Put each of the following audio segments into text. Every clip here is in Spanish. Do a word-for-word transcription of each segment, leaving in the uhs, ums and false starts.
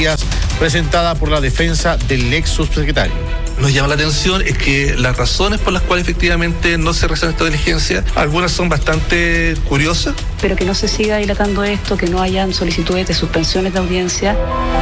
Fiscalías presentada por la defensa del ex subsecretario. Nos llama la atención es que las razones por las cuales efectivamente no se realizan esta diligencia, algunas son bastante curiosas. Pero que no se siga dilatando esto, que no hayan solicitudes de suspensiones de audiencia.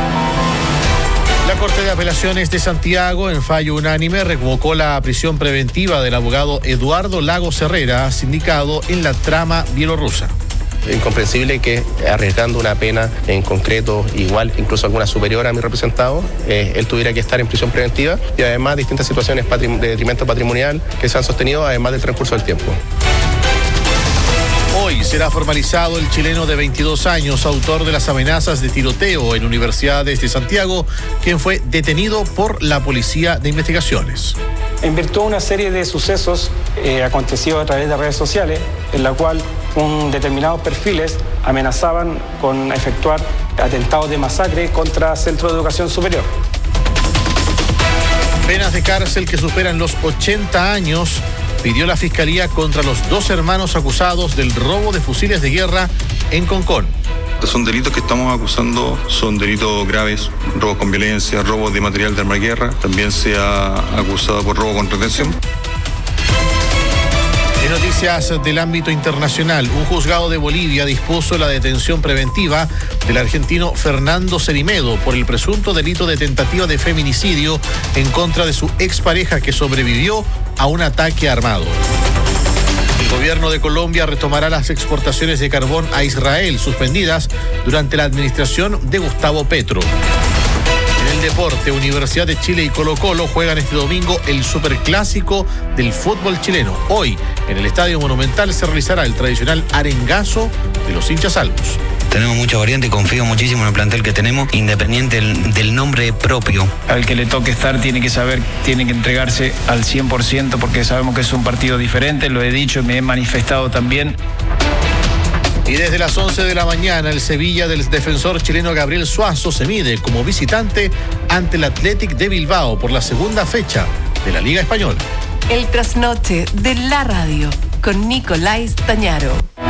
La Corte de Apelaciones de Santiago, en fallo unánime, revocó la prisión preventiva del abogado Eduardo Lagos Herrera, sindicado en la trama bielorrusa. Incomprensible que arriesgando una pena en concreto igual, incluso alguna superior a mi representado, eh, él tuviera que estar en prisión preventiva y además distintas situaciones patrim- de detrimento patrimonial que se han sostenido además del transcurso del tiempo. Hoy será formalizado el chileno de veintidós años, autor de las amenazas de tiroteo en universidades de Santiago, quien fue detenido por la Policía de Investigaciones. En virtud de una serie de sucesos eh, acontecidos a través de redes sociales, en la cual un determinados perfiles amenazaban con efectuar atentados de masacre contra centros de educación superior. Penas de cárcel que superan los ochenta años pidió la Fiscalía contra los dos hermanos acusados del robo de fusiles de guerra en Concón. Son delitos que estamos acusando, son delitos graves, robos con violencia, robos de material de arma de guerra, también se ha acusado por robo con retención. En noticias del ámbito internacional, un juzgado de Bolivia dispuso la detención preventiva del argentino Fernando Cerimedo por el presunto delito de tentativa de feminicidio en contra de su expareja que sobrevivió a un ataque armado. El gobierno de Colombia retomará las exportaciones de carbón a Israel, suspendidas durante la administración de Gustavo Petro. En el deporte, Universidad de Chile y Colo-Colo juegan este domingo el superclásico del fútbol chileno. Hoy, en el Estadio Monumental, se realizará el tradicional arengazo de los hinchas albos. Tenemos mucha variante, confío muchísimo en el plantel que tenemos, independiente del, del nombre propio. Al que le toque estar tiene que saber, tiene que entregarse al cien por ciento porque sabemos que es un partido diferente, lo he dicho y me he manifestado también. Y desde las once de la mañana, el Sevilla del defensor chileno Gabriel Suazo se mide como visitante ante el Athletic de Bilbao por la segunda fecha de la Liga Española. El trasnoche de la radio con Nicolás Tañaro.